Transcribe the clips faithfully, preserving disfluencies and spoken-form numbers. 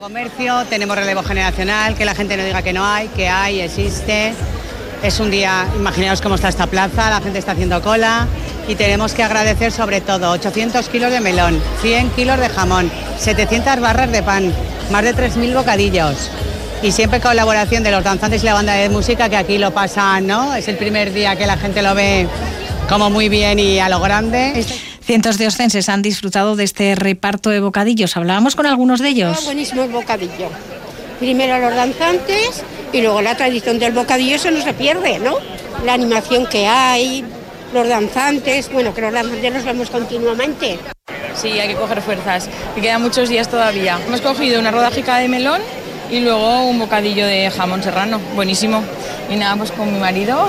Comercio, tenemos relevo generacional, que la gente no diga que no hay, que hay, existe. Es un día, imaginaos cómo está esta plaza, la gente está haciendo cola y tenemos que agradecer sobre todo ochocientos kilos de melón, cien kilos de jamón, setecientas barras de pan, más de tres mil bocadillos y siempre colaboración de los danzantes y la banda de música que aquí lo pasan, ¿no? Es el primer día que la gente lo ve como muy bien y a lo grande. Cientos de oscenses han disfrutado de este reparto de bocadillos. Hablábamos con algunos de ellos. Oh, buenísimo el bocadillo. Primero los danzantes y luego la tradición del bocadillo, eso no se pierde, ¿no? La animación que hay, los danzantes, bueno, que los danzantes los vemos continuamente. Sí, hay que coger fuerzas, que quedan muchos días todavía. Hemos cogido una rodajica de melón y luego un bocadillo de jamón serrano, buenísimo. Y nada, pues con mi marido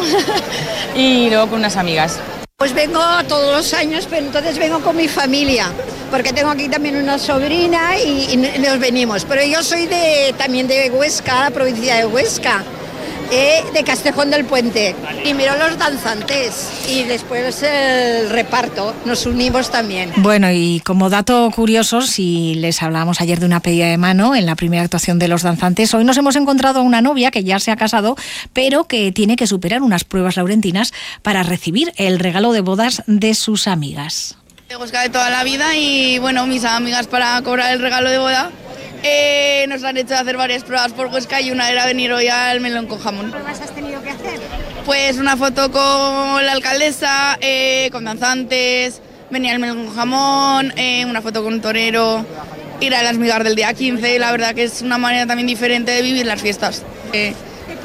y luego con unas amigas. Pues vengo todos los años, pero entonces vengo con mi familia, porque tengo aquí también una sobrina y, y nos venimos. Pero yo soy de también de Huesca, la provincia de Huesca, eh, de Castejón del Puente. Primero los danzantes y después el reparto, nos unimos también. Bueno, y como dato curioso, si les hablábamos ayer de una pedida de mano en la primera actuación de los danzantes, hoy nos hemos encontrado a una novia que ya se ha casado, pero que tiene que superar unas pruebas laurentinas para recibir el regalo de bodas de sus amigas. De Huesca de toda la vida y bueno, mis amigas para cobrar el regalo de boda eh, nos han hecho hacer varias pruebas por Huesca y una era venir hoy al melón con jamón. ¿Qué pruebas has tenido que hacer? Pues una foto con la alcaldesa, eh, con danzantes, venía el melón con jamón, eh, una foto con un torero, ir a las migas del día quince, la verdad que es una manera también diferente de vivir las fiestas. Eh,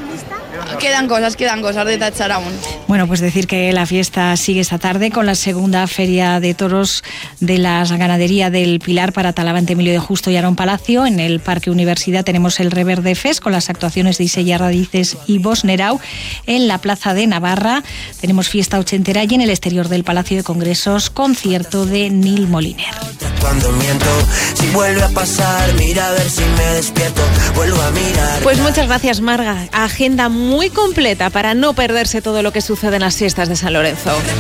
Quedan cosas, quedan cosas de tachar aún. Bueno, pues decir que la fiesta sigue esta tarde con la segunda feria de toros de la ganadería del Pilar para Talavante, Emilio de Justo y Arón Palacio. En el Parque Universidad tenemos el Reverde Fest con las actuaciones de Isella Radices y Bosnerau. En la Plaza de Navarra tenemos fiesta ochentera y en el exterior del Palacio de Congresos concierto de Nil Moliner. Cuando miento, si vuelve a pasar, mira a ver si me despierto, vuelvo a mirar. Pues muchas gracias, Marga. Agenda muy completa para no perderse todo lo que sucede en las fiestas de San Lorenzo.